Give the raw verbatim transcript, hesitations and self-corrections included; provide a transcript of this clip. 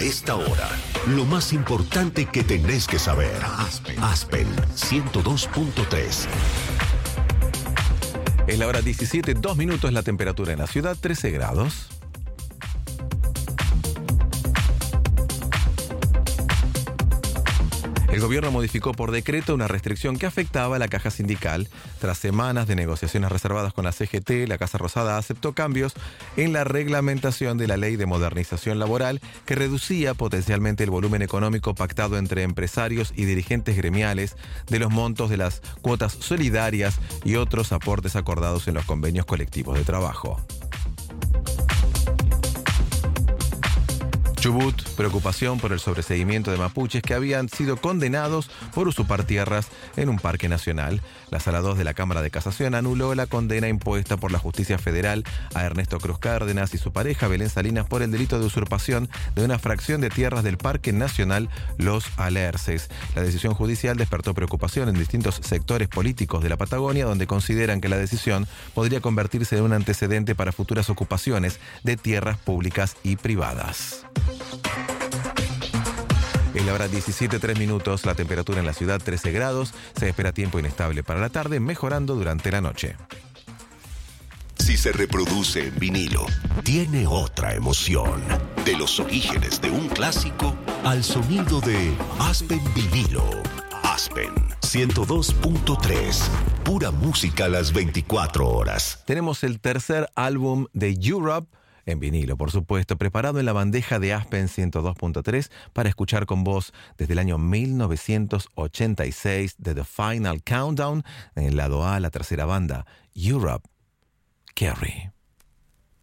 esta hora, lo más importante que tenés que saber. Aspen, Aspen ciento dos punto tres. Es la hora diecisiete, dos minutos, la temperatura en la ciudad, trece grados. El gobierno modificó por decreto una restricción que afectaba a la caja sindical. Tras semanas de negociaciones reservadas con la C G T, la Casa Rosada aceptó cambios en la reglamentación de la Ley de Modernización Laboral que reducía potencialmente el volumen económico pactado entre empresarios y dirigentes gremiales de los montos de las cuotas solidarias y otros aportes acordados en los convenios colectivos de trabajo. Chubut, preocupación por el sobreseguimiento de mapuches que habían sido condenados por usurpar tierras en un parque nacional. La Sala dos de la Cámara de Casación anuló la condena impuesta por la justicia federal a Ernesto Cruz Cárdenas y su pareja Belén Salinas por el delito de usurpación de una fracción de tierras del Parque Nacional Los Alerces. La decisión judicial despertó preocupación en distintos sectores políticos de la Patagonia, donde consideran que la decisión podría convertirse en un antecedente para futuras ocupaciones de tierras públicas y privadas. Es la hora diecisiete, tres minutos, la temperatura en la ciudad trece grados, se espera tiempo inestable para la tarde, mejorando durante la noche. Si se reproduce en vinilo, tiene otra emoción. De los orígenes de un clásico al sonido de Aspen Vinilo. Aspen ciento dos punto tres, pura música a las veinticuatro horas. Tenemos el tercer álbum de Europe, en vinilo, por supuesto, preparado en la bandeja de Aspen ciento dos punto tres para escuchar con vos desde el año mil novecientos ochenta y seis de The Final Countdown, en el lado A, la tercera banda, Europe, Carrie.